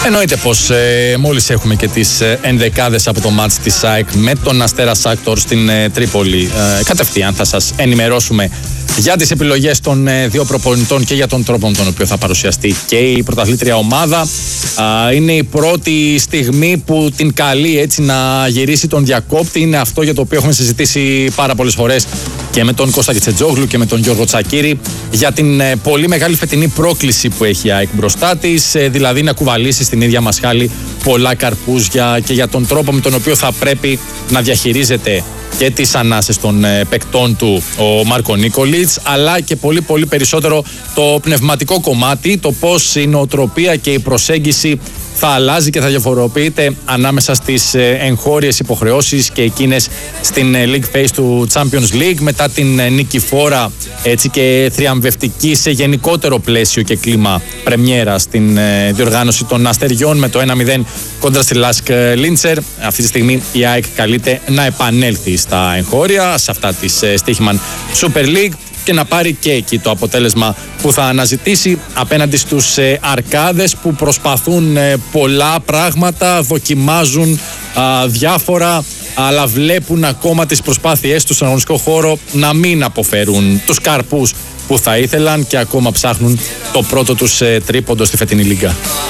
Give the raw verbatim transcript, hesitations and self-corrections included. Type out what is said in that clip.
Εννοείται πως ε, μόλις έχουμε και τις ε, ενδεκάδες από το μάτς της ΑΕΚ με τον Αστέρα Σάκτορ στην ε, Τρίπολη. Ε, κατευθείαν θα σας ενημερώσουμε για τις επιλογές των ε, δύο προπονητών και για τον τρόπο με τον οποίο θα παρουσιαστεί και η πρωταθλήτρια ομάδα. Ε, είναι η πρώτη στιγμή που την καλεί έτσι να γυρίσει τον διακόπτη. Είναι αυτό για το οποίο έχουμε συζητήσει πάρα πολλές φορές και με τον Κώστα Κιτσετζόγλου και με τον Γιώργο Τσακίρη για την ε, πολύ μεγάλη φετινή πρόκληση που έχει η ΑΕΚ μπροστά της, ε, δηλαδή να κουβαλήσει στην ίδια μασχάλη πολλά καρπούζια και για τον τρόπο με τον οποίο θα πρέπει να διαχειρίζεται και τις ανάσες των ε, παικτών του ο Μάρκο Νίκολιτς, αλλά και πολύ πολύ περισσότερο το πνευματικό κομμάτι, το πώς η νοοτροπία και η προσέγγιση θα αλλάζει και θα διαφοροποιείται ανάμεσα στις ε, εγχώριες υποχρεώσεις και εκείνες στην ε, League Phase του Champions League μετά την ε, νικηφόρα έτσι και θριαμβευτική σε γενικότερο πλαίσιο και κλίμα πρεμιέρα στην ε, διοργάνωση των Αστεριών με το ένα μηδέν κόντρα στη Λάσκ Λίντσερ. Αυτή τη στιγμή η ΑΕΚ καλείται να επανέλθει στα εγχώρια, σε αυτά της ε, Στίχημαν Super League, και να πάρει και εκεί το αποτέλεσμα που θα αναζητήσει απέναντι στους ε, αρκάδες που προσπαθούν ε, πολλά πράγματα, δοκιμάζουν α, διάφορα, αλλά βλέπουν ακόμα τις προσπάθειές τους στον αγωνιστικό χώρο να μην αποφέρουν τους καρπούς που θα ήθελαν και ακόμα ψάχνουν το πρώτο τους ε, τρίποντο στη φετινή λίγκα.